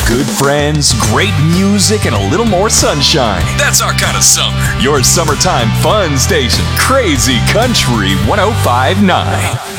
Good friends, great music, and a little more sunshine. That's our kind of summer. Your summertime fun station, Crazy Country 1059.